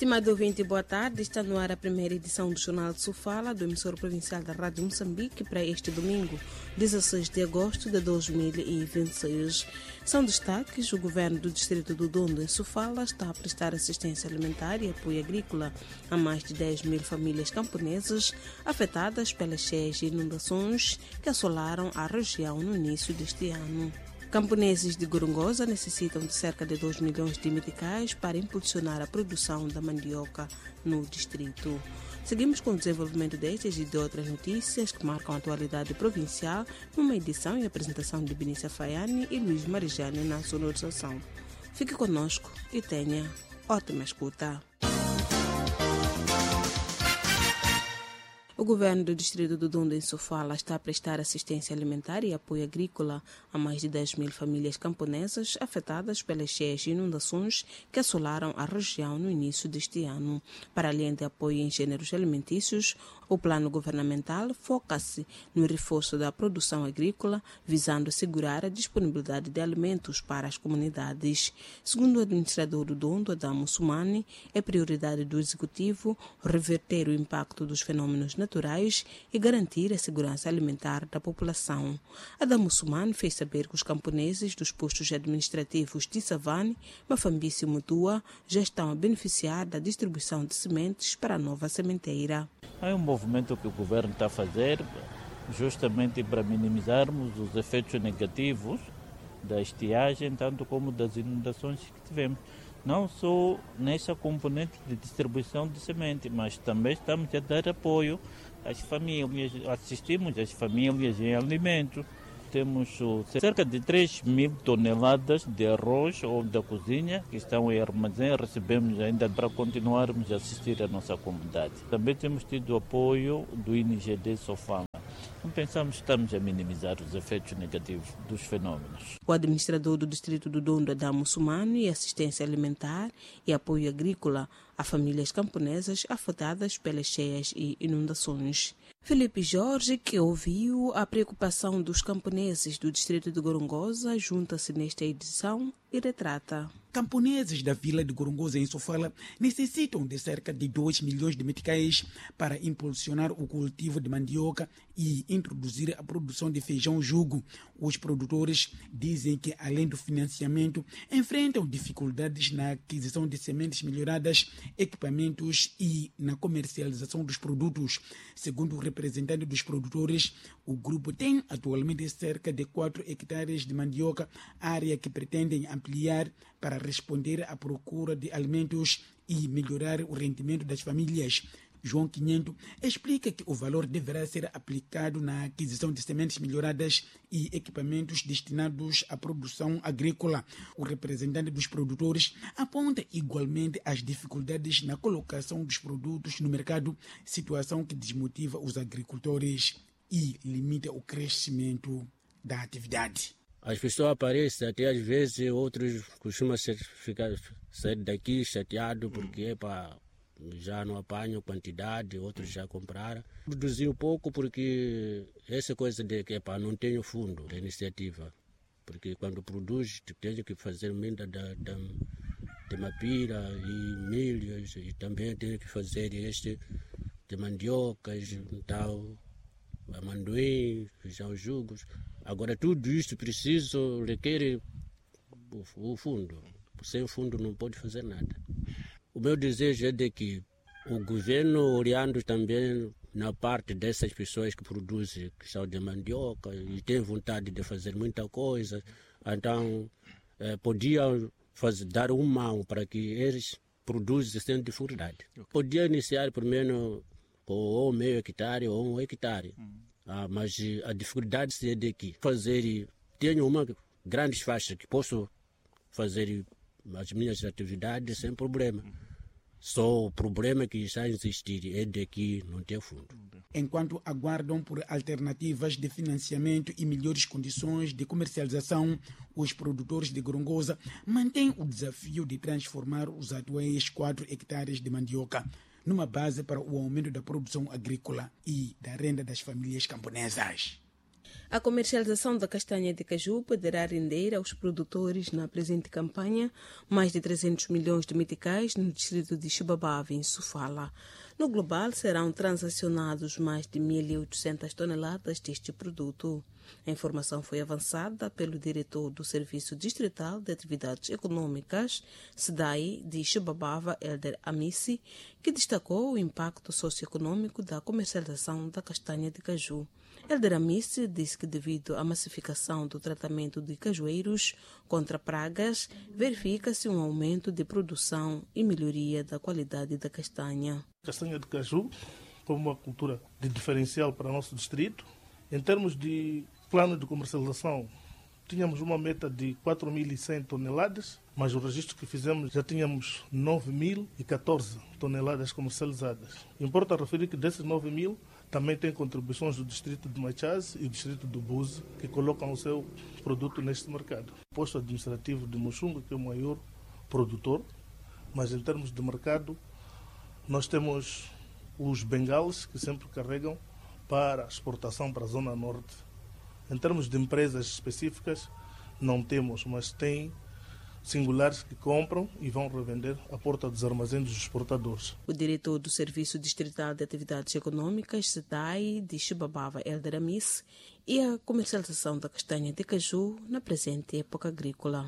Estimado ouvinte, boa tarde. Está no ar a primeira edição do Jornal de Sofala, do emissor provincial da Rádio Moçambique, para este domingo, 16 de agosto de 2026. São destaques: o governo do distrito do Dondo, em Sofala, está a prestar assistência alimentar e apoio agrícola a mais de 10 mil famílias camponesas afetadas pelas cheias e inundações que assolaram a região no início deste ano. Camponeses de Gorongosa necessitam de cerca de 2 milhões de meticais para impulsionar a produção da mandioca no distrito. Seguimos com o desenvolvimento destas e de outras notícias que marcam a atualidade provincial, numa edição e apresentação de Benícia Faiani e Luís Marijane na sonorização. Fique conosco e tenha ótima escuta. O governo do distrito do Dondo, em Sofala, está a prestar assistência alimentar e apoio agrícola a mais de 10 mil famílias camponesas afetadas pelas cheias e inundações que assolaram a região no início deste ano. Para além de apoio em gêneros alimentícios, o plano governamental foca-se no reforço da produção agrícola, visando assegurar a disponibilidade de alimentos para as comunidades. Segundo o administrador do Dondo, Adamo Sumani, é prioridade do executivo reverter o impacto dos fenômenos naturais e garantir a segurança alimentar da população. Adamo Sumani fez saber que os camponeses dos postos administrativos de Savane, Mafambice e Mutua já estão a beneficiar da distribuição de sementes para a nova sementeira. É um movimento que o governo está a fazer justamente para minimizarmos os efeitos negativos da estiagem, tanto como das inundações que tivemos. Não só nessa componente de distribuição de semente, mas também estamos a dar apoio às famílias, assistimos as famílias em alimentos. Temos cerca de 3 mil toneladas de arroz ou da cozinha que estão em armazém, recebemos ainda para continuarmos a assistir a nossa comunidade. Também temos tido apoio do INGD Sofala. Pensamos que estamos a minimizar os efeitos negativos dos fenômenos. O administrador do distrito do Dondo, Adamo Sumani, assistência alimentar e apoio agrícola a famílias camponesas afetadas pelas cheias e inundações. Felipe Jorge, que ouviu a preocupação dos camponeses do distrito de Gorongosa, junta-se nesta edição e retrata. Camponeses da vila de Gorongosa, em Sofala, necessitam de cerca de 2 milhões de meticais para impulsionar o cultivo de mandioca e introduzir a produção de feijão jugo. Os produtores dizem que, além do financiamento, enfrentam dificuldades na aquisição de sementes melhoradas, equipamentos e na comercialização dos produtos. Segundo o representante dos produtores, o grupo tem atualmente cerca de 4 hectares de mandioca, área que pretendem ampliar para responder à procura de alimentos e melhorar o rendimento das famílias. João Quinhento explica que o valor deverá ser aplicado na aquisição de sementes melhoradas e equipamentos destinados à produção agrícola. O representante dos produtores aponta igualmente as dificuldades na colocação dos produtos no mercado, situação que desmotiva os agricultores e limita o crescimento da atividade. As pessoas aparecem, até às vezes outros costumam sair daqui chateados porque já não apanham quantidade, outros já compraram. Produzir um pouco porque essa coisa de que não tenho fundo da iniciativa. Porque quando produz, tem que fazer muita de mapira e milhos, e também tem que fazer de mandiocas, tal, amendoim, feijão jugos. Agora tudo isso preciso requer o fundo. Sem fundo não pode fazer nada. O meu desejo é de que o governo, olhando também na parte dessas pessoas que produzem, que são de mandioca e têm vontade de fazer muita coisa, então podiam dar uma mão para que eles produzam sem dificuldade. Okay. Podia iniciar primeiro com meio hectare ou 1 hectare. Mas a dificuldade é de que tenho uma grande faixa que posso fazer as minhas atividades sem problema. Só o problema que está a existir é de que não tem fundo. Enquanto aguardam por alternativas de financiamento e melhores condições de comercialização, os produtores de Gorongosa mantêm o desafio de transformar os atuais 4 hectares de mandioca numa base para o aumento da produção agrícola e da renda das famílias camponesas. A comercialização da castanha de caju poderá render aos produtores na presente campanha mais de 300 milhões de meticais no distrito de Xibabava, em Sofala. No global, serão transacionados mais de 1.800 toneladas deste produto. A informação foi avançada pelo diretor do Serviço Distrital de Atividades Econômicas, SEDAI, de Xibabava, Elder Amissi, que destacou o impacto socioeconômico da comercialização da castanha de caju. Elder Amissi disse que, devido à massificação do tratamento de cajueiros contra pragas, verifica-se um aumento de produção e melhoria da qualidade da castanha. Castanha de caju, como uma cultura de diferencial para o nosso distrito. Em termos de plano de comercialização, tínhamos uma meta de 4.100 toneladas, mas o registro que fizemos já tínhamos 9.014 toneladas comercializadas. Importa referir que desses 9.000, também tem contribuições do distrito de Machaz e do distrito do Buzi, que colocam o seu produto neste mercado. O posto administrativo de Muxunga, que é o maior produtor, mas em termos de mercado, nós temos os bengales, que sempre carregam para exportação para a Zona Norte. Em termos de empresas específicas, não temos, mas tem singulares que compram e vão revender à porta dos armazéns dos exportadores. O diretor do Serviço Distrital de Atividades Econômicas, SEDAI, de Xibabava, Elder Amissi, e a comercialização da castanha de caju na presente época agrícola.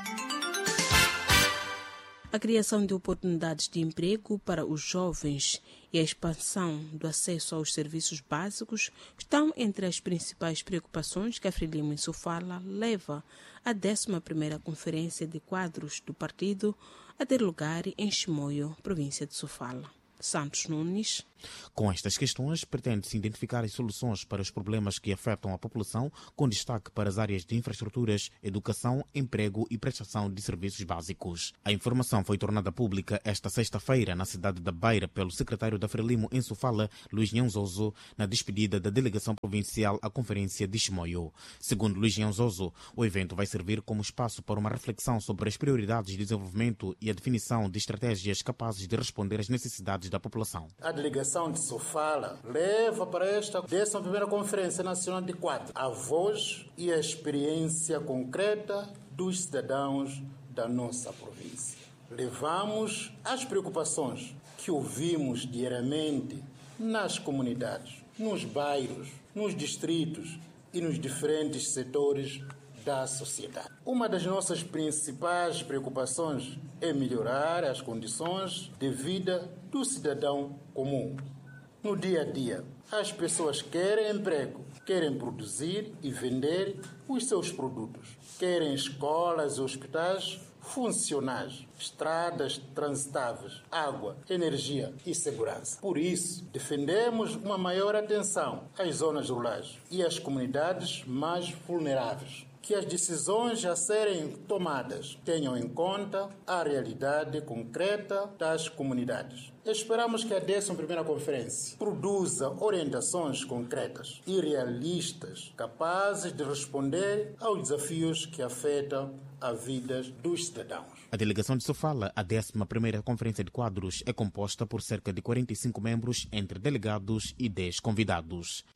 A criação de oportunidades de emprego para os jovens e a expansão do acesso aos serviços básicos estão entre as principais preocupações que a Frelimo em Sofala leva à 11ª Conferência de Quadros do Partido a ter lugar em Chimoio, província de Sofala. Santos Nunes. Com estas questões, pretende-se identificar as soluções para os problemas que afetam a população, com destaque para as áreas de infraestruturas, educação, emprego e prestação de serviços básicos. A informação foi tornada pública esta sexta-feira na cidade da Beira pelo secretário da Frelimo em Sofala, Luís Nhanzoso, na despedida da delegação provincial à Conferência de Chimoio. Segundo Luís Nhanzoso, o evento vai servir como espaço para uma reflexão sobre as prioridades de desenvolvimento e a definição de estratégias capazes de responder às necessidades da população. A delegação de Sofala leva para esta 11ª Conferência Nacional de Quadros a voz e a experiência concreta dos cidadãos da nossa província. Levamos as preocupações que ouvimos diariamente nas comunidades, nos bairros, nos distritos e nos diferentes setores da sociedade. Uma das nossas principais preocupações é melhorar as condições de vida do cidadão comum. No dia a dia, as pessoas querem emprego, querem produzir e vender os seus produtos, querem escolas e hospitais funcionais, estradas transitáveis, água, energia e segurança. Por isso, defendemos uma maior atenção às zonas rurais e às comunidades mais vulneráveis. Que as decisões a serem tomadas tenham em conta a realidade concreta das comunidades. Esperamos que a 11ª Conferência produza orientações concretas e realistas, capazes de responder aos desafios que afetam a vida dos cidadãos. A delegação de Sofala, a 11ª Conferência de Quadros, é composta por cerca de 45 membros, entre delegados e 10 convidados.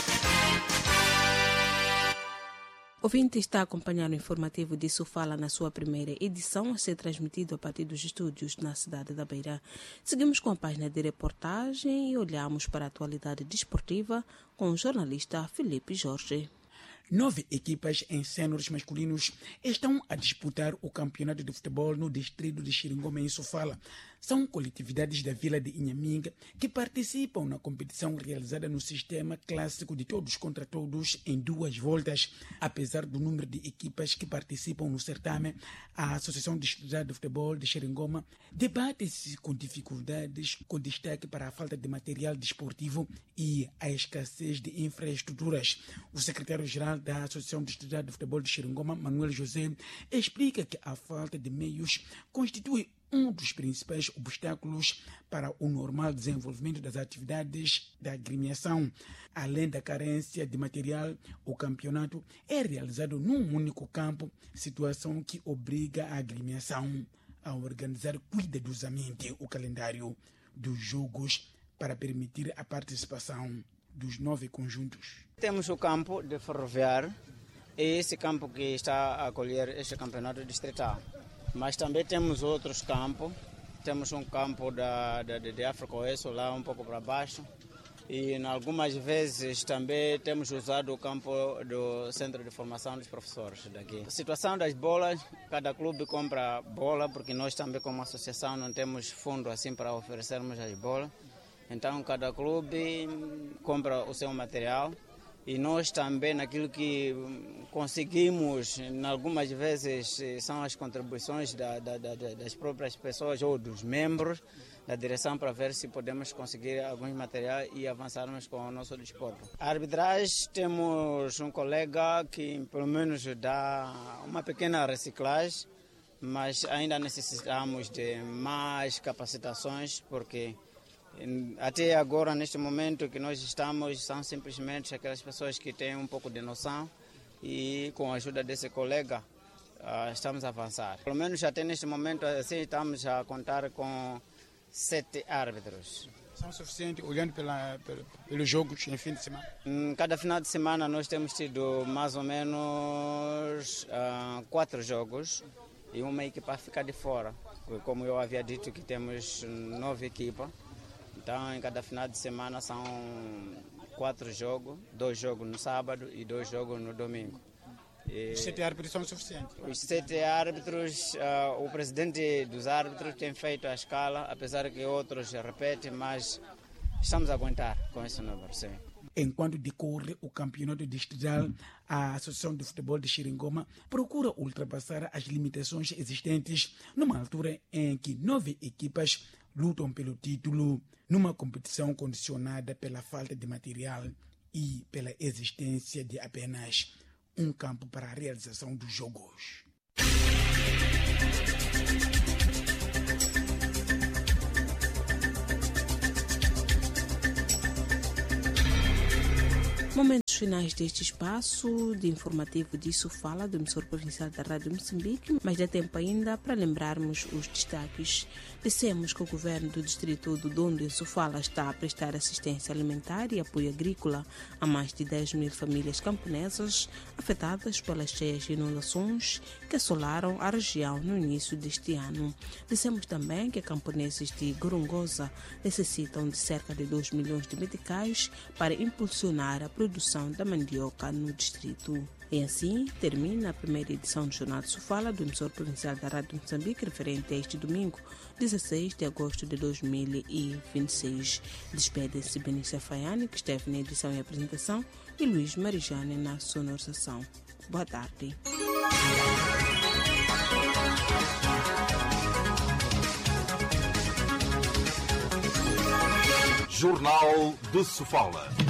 Ouvinte está a acompanhar o informativo de Sofala na sua primeira edição, a ser transmitido a partir dos estúdios na cidade da Beira. Seguimos com a página de reportagem e olhamos para a atualidade desportiva com o jornalista Felipe Jorge. 9 equipas em séniores masculinos estão a disputar o campeonato de futebol no distrito de Xiringoma, em Sofala. São coletividades da vila de Inhaminga que participam na competição realizada no sistema clássico de todos contra todos em 2 voltas. Apesar do número de equipas que participam no certame, a Associação de Estudantes de Futebol de Xiringoma debate-se com dificuldades, com destaque para a falta de material desportivo e a escassez de infraestruturas. O secretário-geral da Associação de Estudantes de Futebol de Xiringoma, Manuel José, explica que a falta de meios constitui um dos principais obstáculos para o normal desenvolvimento das atividades da agremiação. Além da carência de material, o campeonato é realizado num único campo, situação que obriga a agremiação a organizar cuidadosamente o calendário dos jogos para permitir a participação dos 9 conjuntos. Temos o campo de Ferroviário, é esse campo que está a acolher este campeonato distrital. Mas também temos outros campos. Temos um campo de África Oeste, lá um pouco para baixo. E em algumas vezes também temos usado o campo do Centro de Formação dos Professores daqui. A situação das bolas, cada clube compra bola, porque nós também como associação não temos fundo assim para oferecermos as bolas. Então cada clube compra o seu material. E nós também, naquilo que conseguimos, em algumas vezes são as contribuições das próprias pessoas ou dos membros da direção para ver se podemos conseguir alguns materiais e avançarmos com o nosso desporto. A arbitragem, temos um colega que pelo menos dá uma pequena reciclagem, mas ainda necessitamos de mais capacitações, porque até agora, neste momento que nós estamos, são simplesmente aquelas pessoas que têm um pouco de noção e com a ajuda desse colega estamos a avançar. Pelo menos até neste momento assim, estamos a contar com 7 árbitros. São suficientes olhando pelos jogos em fim de semana? Cada final de semana nós temos tido mais ou menos 4 jogos e uma equipa fica de fora. Como eu havia dito que temos 9 equipas. Então, em cada final de semana são 4 jogos, 2 jogos no sábado e 2 jogos no domingo. Os 7 árbitros são suficientes? Os 7 árbitros, o presidente dos árbitros tem feito a escala, apesar que outros repetem, mas estamos a aguentar com esse número, sim. Enquanto decorre o campeonato distrital, a Associação de Futebol de Xeringoma procura ultrapassar as limitações existentes numa altura em que 9 equipas lutam pelo título, numa competição condicionada pela falta de material e pela existência de apenas um campo para a realização dos jogos. Momentos finais deste espaço de informativo disso fala do emissor provincial da Rádio Moçambique, mas dá tempo ainda para lembrarmos os destaques. Dissemos que o governo do distrito do Dondo em Sofala está a prestar assistência alimentar e apoio agrícola a mais de 10 mil famílias camponesas afetadas pelas cheias e inundações que assolaram a região no início deste ano. Dissemos também que camponeses de Gorongosa necessitam de cerca de 2 milhões de meticais para impulsionar a produção da mandioca no distrito. E assim termina a primeira edição do Jornal de Sofala do emissor provincial da Rádio Moçambique, referente a este domingo, 16 de agosto de 2026. Despedem-se Benícia Faiane, que esteve na edição e apresentação, e Luís Marijane na sonorização. Boa tarde. Jornal de Sofala.